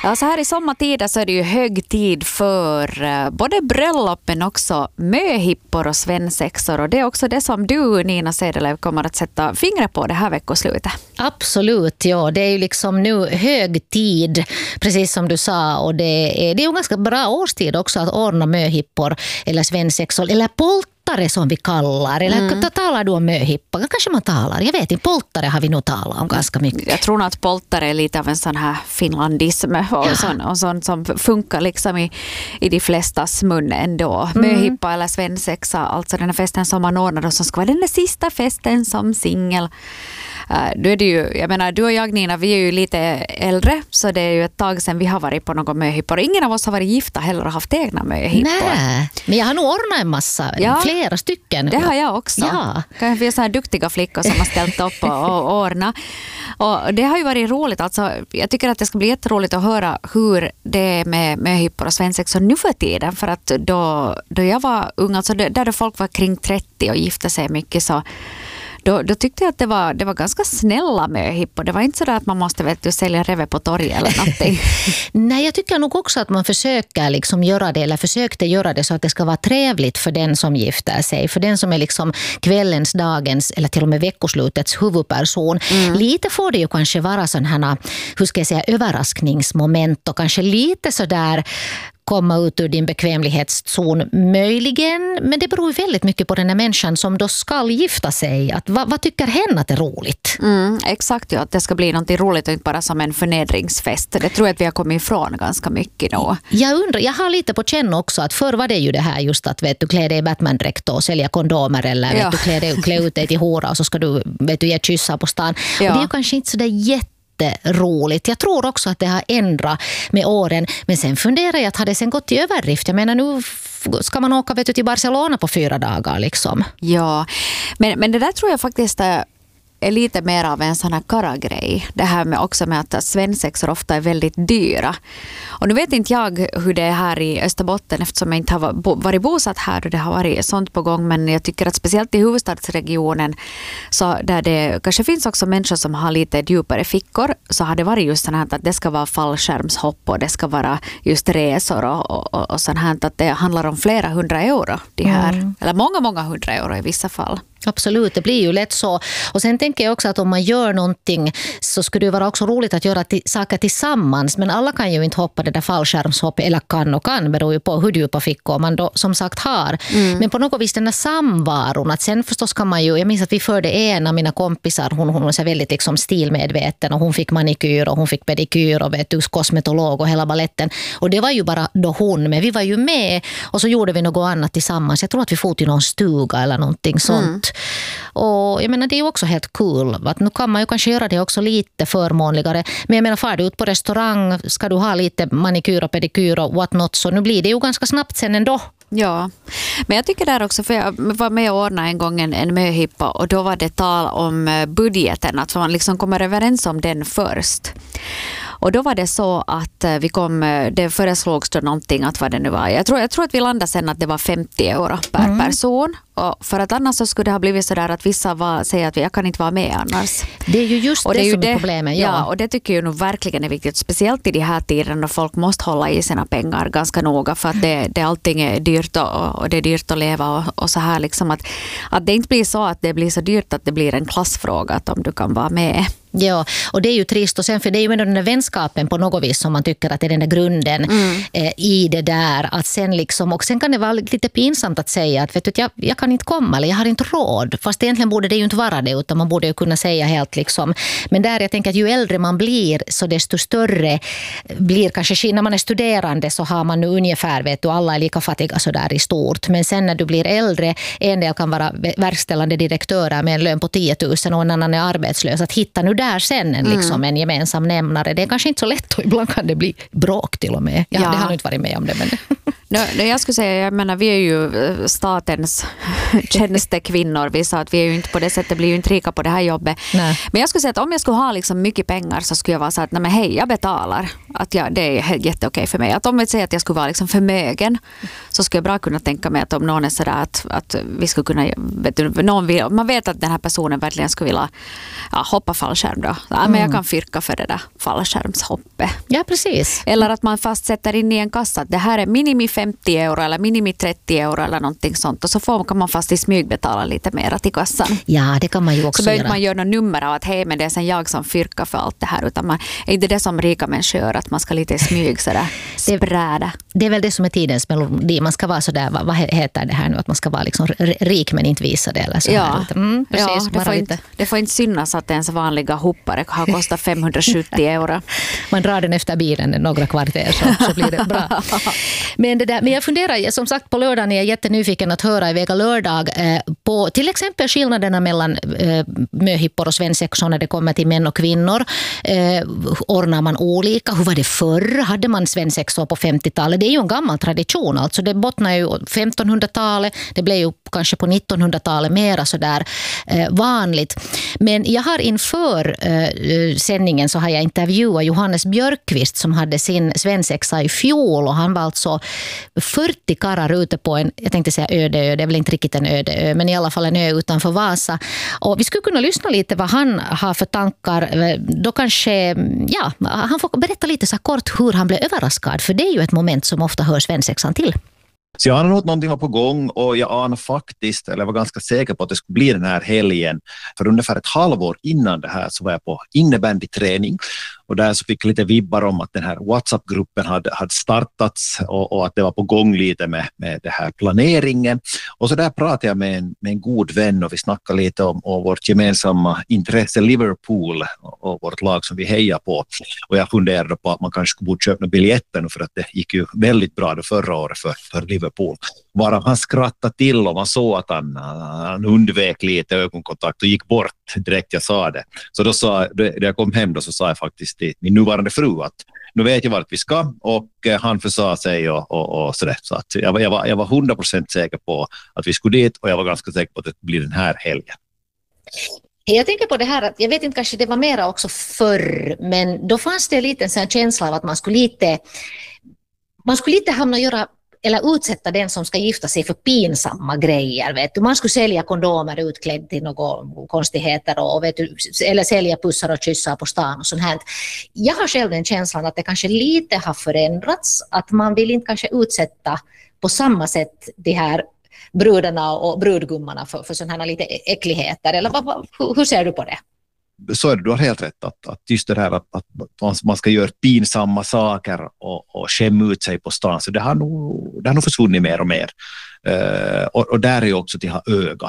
Ja, så här i sommartiden så är det ju hög tid för både bröllop men också möhippor och svensexor. Och det är också det som du, Nina Cederlöv, kommer att sätta fingret på det här veckoslutet. Absolut, ja. Det är ju liksom nu hög tid, precis som du sa. Och det är ju ganska bra årstid också att ordna möhippor eller svensexor eller poltare som vi kallar. Eller talar du om möhippa? Kanske man talar. Jag vet inte, poltare har vi nog talat om ganska mycket. Jag tror nog att poltare är lite av en sån här finlandism och sånt som funkar liksom i de flestas mun ändå. Möhippa eller svensexa, alltså den här festen som man ordnar och som ska vara den sista festen som singel. Då är det ju, jag menar, du och jag, Nina, vi är ju lite äldre, så det är ju ett tag sedan vi har varit på någon möhippor. Ingen av oss har varit gifta heller och haft egna möhippor. Nej, men jag har nog ordnat en massa, flera stycken. Det har jag också. Ja. Vi är så här duktiga flickor som har ställt upp och ordnat. Och det har ju varit roligt. Alltså, jag tycker att det ska bli jätteroligt att höra hur det är med möhippor och svensexor nu för tiden. För att då jag var ung, alltså där folk var kring 30 och gifte sig mycket, så Då tyckte jag att det var ganska snälla möhippor. Det var inte så där att man måste sälja reve på torg eller någonting. Nej, jag tycker nog också att man försöker liksom göra det, eller försökte göra det så att det ska vara trevligt för den som gifter sig. För den som är liksom kvällens, dagens eller till och med veckoslutets huvudperson. Lite får det ju kanske vara sån här, hur ska jag säga, överraskningsmoment och kanske lite så där komma ut ur din bekvämlighetszon möjligen, men det beror ju väldigt mycket på den här människan som då ska gifta sig. Att, vad tycker hen att är roligt? Exakt, ja, att det ska bli något roligt och inte bara som en förnedringsfest. Det tror jag att vi har kommit ifrån ganska mycket nu. Jag har lite på känn också att förr var det ju det här just att du klär dig i Batman-dräkt och sälja kondomer eller du klär ut dig till hora och så ska du ge kyssar på stan. Ja. Och det är ju kanske inte så där roligt. Jag tror också att det har ändrat med åren. Men sen funderar jag att hade sen gått i överdrift. Jag menar, nu ska man åka till Barcelona på 4 dagar liksom. Ja, men det där tror jag faktiskt är lite mer av en sån här karagrej. Det här med också med att svensexor ofta är väldigt dyra. Och nu vet inte jag hur det är här i Österbotten eftersom jag inte har varit bosatt här och det har varit sånt på gång. Men jag tycker att speciellt i huvudstadsregionen så där det kanske finns också människor som har lite djupare fickor, så har det varit just sånt här att det ska vara fallskärmshopp och det ska vara just resor och sånt här att det handlar om flera 100 euro de här. Eller många 100 euro i vissa fall. Absolut, det blir ju lätt så. Och sen tänker jag också att om man gör någonting så skulle det vara också roligt att göra saker tillsammans. Men alla kan ju inte hoppa det där fallskärmshopp, eller kan, beror ju på hur djupa fickor man då som sagt har. Men på något vis den där samvaron, att sen förstås kan man ju, jag minns att vi förde en av mina kompisar, hon var så väldigt liksom stilmedveten och hon fick manikyr och hon fick pedikyr och kosmetolog och hela balletten. Och det var ju bara då hon, men vi var ju med och så gjorde vi något annat tillsammans. Jag tror att vi får till någon stuga eller någonting sånt. Och jag menar, det är ju också helt cool. Att nu kan man ju kanske göra det också lite förmånligare. Men jag menar, far du ut på restaurang, ska du ha lite manikyr och pedikyr och what not, så nu blir det ju ganska snabbt sen ändå. Ja, men jag tycker där också, för jag var med och ordnade en gång en möhippa och då var det tal om budgeten, att man liksom kommer överens om den först. Och då var det så att det föreslogs då någonting att vad det nu var. Jag tror att vi landade sen att det var 50 euro per person. Och för att annars så skulle det ha blivit så där att vissa säger att jag kan inte vara med annars. Det är ju just det som är problemet. Ja, och det tycker jag nog verkligen är viktigt. Speciellt i de här tiderna då folk måste hålla i sina pengar ganska noga. För att allting är dyrt och det är dyrt att leva och så här liksom. Att det inte blir så att det blir så dyrt att det blir en klassfråga att om du kan vara med. Ja, och det är ju trist. Och sen för det är ju med den där vänskapen på något vis som man tycker att det är den där grunden i det där. Att sen liksom, och sen kan det vara lite pinsamt att säga att vet du, jag kan inte komma eller jag har inte råd. Fast egentligen borde det ju inte vara det, utan man borde ju kunna säga helt liksom. Men där jag tänker att ju äldre man blir så desto större blir kanske, när man är studerande så har man nu ungefär, vet du, alla är lika fattiga så där i stort. Men sen när du blir äldre, en del kan vara verkställande direktörer med en lön på 10 000 och en annan är arbetslös. Att hitta nu där sen en gemensam nämnare. Det är kanske inte så lätt och ibland kan det bli bråk till och med. Det har nog inte varit med om det. Men Jag skulle säga, jag menar, vi är ju statens tjänstekvinnor. Vi sa att vi är ju inte på det sättet, blir ju inte rika på det här jobbet. Nej. Men jag skulle säga att om jag skulle ha liksom mycket pengar så skulle jag vara så att nej, men hej, jag betalar. Att det är jätteokej för mig. Att om vi säger att jag skulle vara liksom förmögen så skulle jag bra kunna tänka mig att om någon är sådär att vi skulle kunna, man vet att den här personen verkligen skulle vilja hoppa fallskärm då. Ja, men jag kan fyrka för det där fallskärmshoppet. Ja, precis. Eller att man fast sätter in i en kassa att det här är minimi 50 euro eller minimi 30 euro eller någonting sånt. Och så kan man fast i smyg betala lite mer till kassan. Ja, det kan man ju också så behöver man göra någon nummer av att hej, men det är sen jag som fyrkar för allt det här. Utan man, är inte det som rika människor gör, att man ska lite i smyg sådär spräda. Det är väl det som är tidens melodi. Man ska vara sådär, vad heter det här nu? Att man ska vara liksom rik men inte visa det. Eller så här. Precis, det får inte synas att ens vanliga hoppare har kostat 570 euro. Man drar den efter bilen några kvarter så blir det bra. Men jag funderar, som sagt, på lördagen är jag jättenyfiken att höra i Vega lördag på till exempel skillnaderna mellan möhippor och svensexor när det kommer till män och kvinnor. Ordnar man olika? Hur var det förr? Hade man svensexor på 50-talet? Det är ju en gammal tradition. Alltså det bottnar ju 1500-talet. Det blev ju kanske på 1900-talet mera sådär vanligt. Men jag har inför sändningen så har jag intervjuat Johannes Björkqvist som hade sin svensexa i fjol, och han var alltså 40 karrar ute på en, jag tänkte säga öde ö, det är väl inte riktigt en öde ö, men i alla fall en ö utanför Vasa. Och vi skulle kunna lyssna lite vad han har för tankar. Då kanske, han får berätta lite så kort hur han blev överraskad, för det är ju ett moment som ofta hör svensexan till. Så jag anade att någonting var på gång, och jag anade faktiskt, eller var ganska säker på att det skulle bli den här helgen. För ungefär ett halvår innan det här så var jag på innebandyträning, och där så fick jag lite vibbar om att den här WhatsApp-gruppen hade startats och att det var på gång lite med det här planeringen. Och så där pratade jag med en god vän, och vi snackade lite om vårt gemensamma intresse Liverpool och vårt lag som vi hejar på. Och jag funderade på att man kanske borde köpa biljetten, för att det gick ju väldigt bra det förra året för Liverpool. Bara han skrattade till och man såg att han undvek lite ögonkontakt och gick bort direkt jag sa det. Så då när jag kom hem då så sa jag faktiskt till min nuvarande fru att nu vet jag vart vi ska, och han försa sig och sådär. Så att jag var 100% säker på att vi skulle dit, och jag var ganska säker på att det blir den här helgen. Jag tänker på det här att jag vet inte, kanske det var mera också förr, men då fanns det lite en sån känsla av att man skulle lite hamna och göra eller utsätta den som ska gifta sig för pinsamma grejer. Vet du. Man skulle sälja kondomer utklädd till några konstigheter och eller sälja pussar och kyssar på stan och sånt här. Jag har själv den känslan att det kanske lite har förändrats. Att man vill inte kanske utsätta på samma sätt de här brudarna och brudgummarna för sådana här lite äckligheter. Eller hur ser du på det? Så är det, du har helt rätt att just det här att man ska göra pinsamma saker och skämma ut sig på stan, så det har nog försvunnit mer och mer. Och där är ju också att ha öga.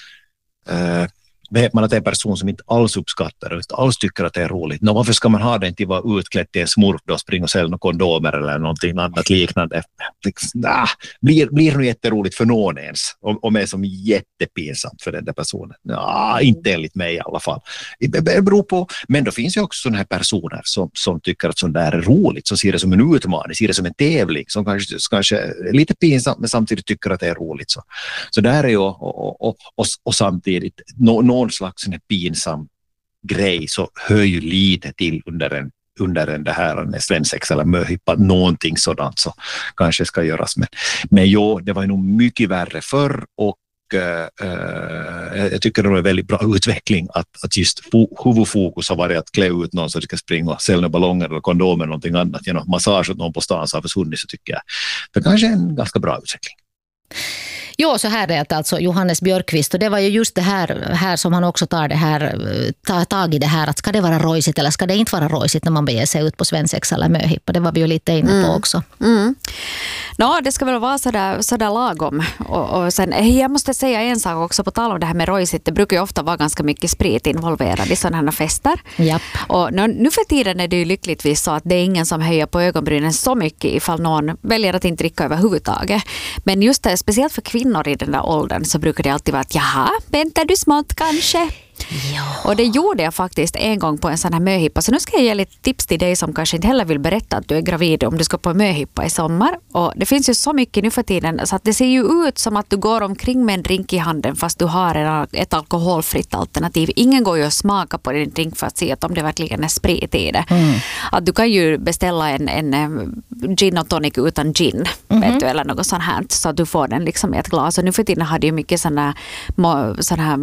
Vet man att det är en person som inte alls uppskattar och inte alls tycker att det är roligt. Varför ska man ha den till att vara utklädd till en smurf och springa och sälja några kondomer eller någonting annat liknande? Blir nog jätteroligt för någon ens, och är som jättepinsamt för den där personen. Inte enligt mig i alla fall. Det beror på, men då finns ju också sådana här personer som tycker att sånt där är roligt, som ser det som en utmaning, ser det som en tävling, som kanske är lite pinsamt men samtidigt tycker att det är roligt. Så där är ju och samtidigt någon slags pinsam grej så hör ju lite till under en det här en svensexa eller möhippa, någonting sådant så kanske ska göras. Men det var ju nog mycket värre förr, och jag tycker det var en väldigt bra utveckling att just huvudfokus har varit att klä ut någon så att de ska springa och sälja ballonger eller kondomer eller någonting annat genom massage åt någon på stan så har försvunnit, så tycker jag det kanske är en ganska bra utveckling. Jo, så här är det alltså Johannes Björkqvist, och det var ju just det här som han också tar tag i det här, att ska det vara rojsigt eller ska det inte vara rojsigt när man beger sig ut på svensexa eller möhippa. Det var vi ju lite inne på också. Det ska väl vara sådär lagom. Och sen, jag måste säga en sak också på tal om det här med rojsigt. Det brukar ju ofta vara ganska mycket sprit involverad i sådana här fester. Japp. Och nu för tiden är det ju lyckligtvis så att det är ingen som höjer på ögonbrynen så mycket ifall någon väljer att inte dricka överhuvudtaget. Men just det, speciellt för kvinnor i den där åldern så brukar det alltid vara att jaha, väntar du smått kanske? Ja. Och det gjorde jag faktiskt en gång på en sån här möhippa. Så nu ska jag ge lite tips till dig som kanske inte heller vill berätta att du är gravid om du ska på en möhippa i sommar. Och det finns ju så mycket nu för tiden så att det ser ju ut som att du går omkring med en drink i handen fast du har ett alkoholfritt alternativ. Ingen går ju att smaka på din drink för att se att om det verkligen är sprit i det. Att du kan ju beställa en gin och tonic utan gin vet du, eller något sånt här så att du får den liksom i ett glas. Och nu för tiden hade ju mycket såna här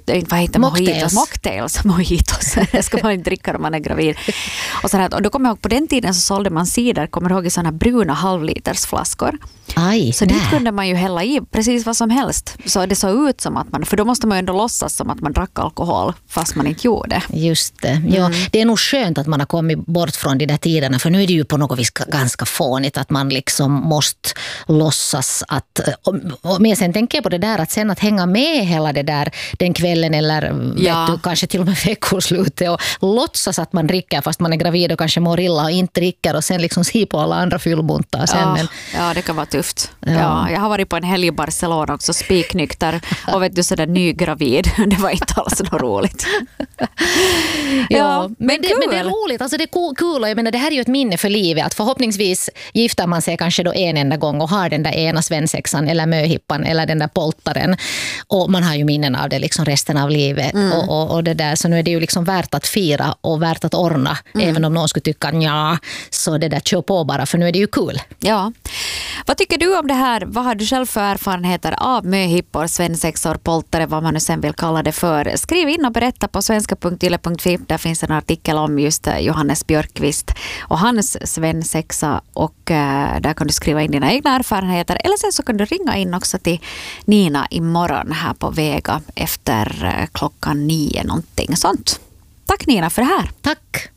mojitos. Det ska man inte dricka om man är gravid. Och då kommer jag ihåg, på den tiden så sålde man cider, kommer ihåg, i såna bruna halvlitersflaskor. Så dit kunde man ju hälla i precis vad som helst. Så det såg ut som att man, för då måste man ju ändå låtsas som att man drack alkohol fast man inte gjorde. Just det. Ja, det är nog skönt att man har kommit bort från de där tiderna, för nu är det ju på något vis ganska fånigt att man liksom måste låtsas att, men sen tänker jag på det där att hänga med hela det där den kvällen eller vet du, kanske till och med veckoslutet och låtsas att man dricker fast man är gravid och kanske mår illa och inte dricker och sen liksom se på alla andra fyllbuntar sen. Ja, det kan vara tufft. Ja, jag har varit på en helg i Barcelona också, spiknykter och vet du, sådär nygravid. Det var inte alls så roligt. Men det är roligt, alltså det är kul och jag menar, det här är ju ett minne för livet, att förhoppningsvis gifter man sig kanske då en enda gång och har den där ena svensexan eller möhippan eller den där poltaren och man har ju minnen av det liksom resten av livet och det där, så nu är det ju liksom värt att fira och värt att ordna, även om någon skulle tycka nja, så det där kör på bara, för nu är det ju kul. Ja. Vad tycker du om det här? Vad har du själv för erfarenheter av möhippor, svensexor, poltare, vad man nu sen vill kalla det för? Skriv in och berätta på svenska.yle.fi. Där finns en artikel om just Johannes Björkqvist och hans svensexa, och där kan du skriva in dina egna erfarenheter, eller sen så kan du ringa in också till Nina imorgon här på Vega efter 9:00 någonting sånt. Tack Nina för det här. Tack.